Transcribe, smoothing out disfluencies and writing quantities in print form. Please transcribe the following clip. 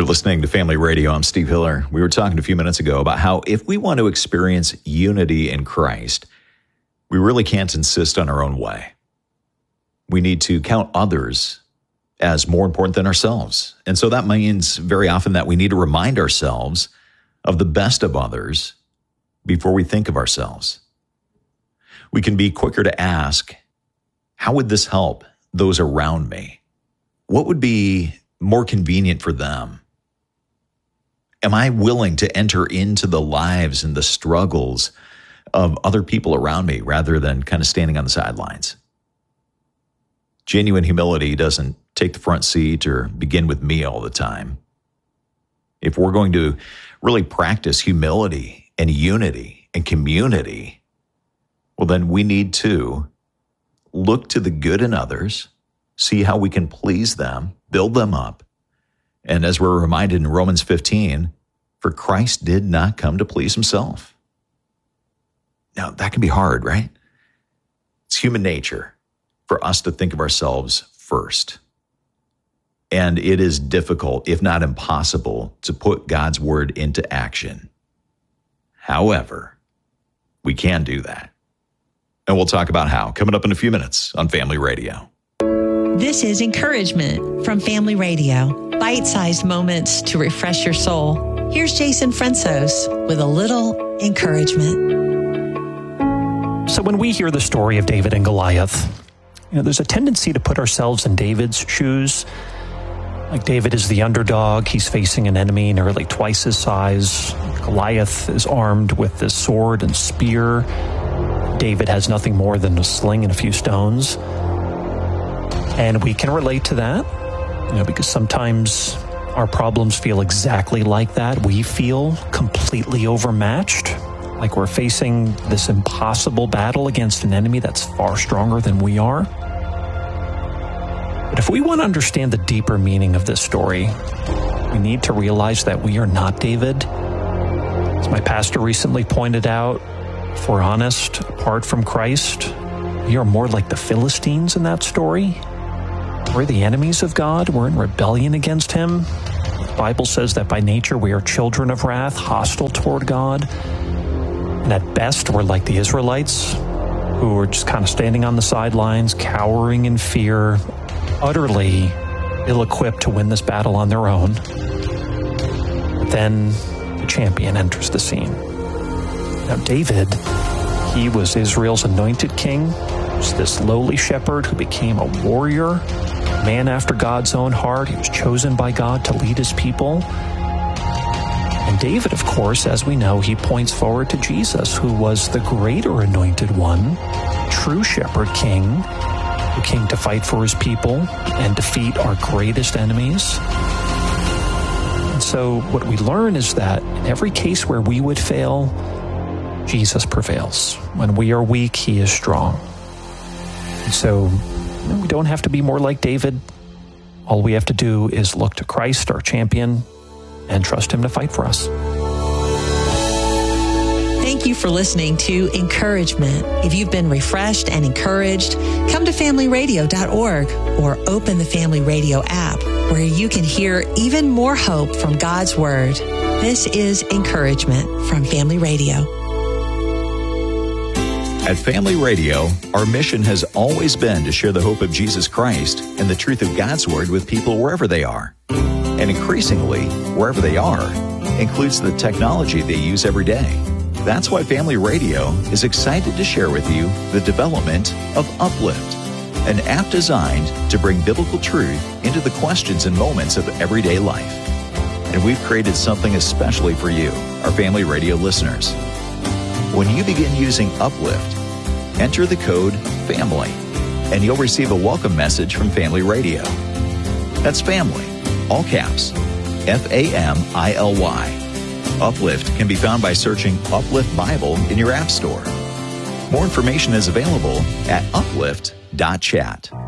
You're listening to Family Radio. I'm Steve Hiller. We were talking a few minutes ago about how if we want to experience unity in Christ, we really can't insist on our own way. We need to count others as more important than ourselves. And so that means very often that we need to remind ourselves of the best of others before we think of ourselves. We can be quicker to ask, how would this help those around me? What would be more convenient for them? Am I willing to enter into the lives and the struggles of other people around me rather than kind of standing on the sidelines? Genuine humility doesn't take the front seat or begin with me all the time. If we're going to really practice humility and unity and community, well, then we need to look to the good in others, see how we can please them, build them up. And as we're reminded in Romans 15, for Christ did not come to please himself. Now, that can be hard, right? It's human nature for us to think of ourselves first. And it is difficult, if not impossible, to put God's word into action. However, we can do that. And we'll talk about how coming up in a few minutes on Family Radio. This is Encouragement from Family Radio. Bite-sized moments to refresh your soul. Here's Jason Fransos with a little encouragement. So when we hear the story of David and Goliath, there's a tendency to put ourselves in David's shoes. Like David is the underdog. He's facing an enemy nearly twice his size. Goliath is armed with this sword and spear. David has nothing more than a sling and a few stones. And we can relate to that, because sometimes our problems feel exactly like that. We feel completely overmatched, like we're facing this impossible battle against an enemy that's far stronger than we are. But if we want to understand the deeper meaning of this story, we need to realize that we are not David. As my pastor recently pointed out, if we're honest, apart from Christ, we are more like the Philistines in that story. We're the enemies of God. We're in rebellion against him. The Bible says that by nature we are children of wrath, hostile toward God. And at best, we're like the Israelites, who are just kind of standing on the sidelines, cowering in fear, utterly ill-equipped to win this battle on their own. But then the champion enters the scene. Now, David, he was Israel's anointed king. He was this lowly shepherd who became a warrior, a man after God's own heart. He was chosen by God to lead his people. And David, of course, as we know, he points forward to Jesus, who was the greater anointed one, true shepherd king, who came to fight for his people and defeat our greatest enemies. And so what we learn is that in every case where we would fail, Jesus prevails. When we are weak, he is strong. And so we don't have to be more like David. All we have to do is look to Christ, our champion, and trust him to fight for us. Thank you for listening to Encouragement. If you've been refreshed and encouraged, come to familyradio.org or open the Family Radio app, where you can hear even more hope from God's Word. This is Encouragement from Family Radio. At Family Radio, our mission has always been to share the hope of Jesus Christ and the truth of God's Word with people wherever they are. And increasingly, wherever they are, includes the technology they use every day. That's why Family Radio is excited to share with you the development of Uplift, an app designed to bring biblical truth into the questions and moments of everyday life. And we've created something especially for you, our Family Radio listeners. When you begin using Uplift, enter the code FAMILY, and you'll receive a welcome message from Family Radio. That's family, all caps, FAMILY. Uplift can be found by searching Uplift Bible in your app store. More information is available at uplift.chat.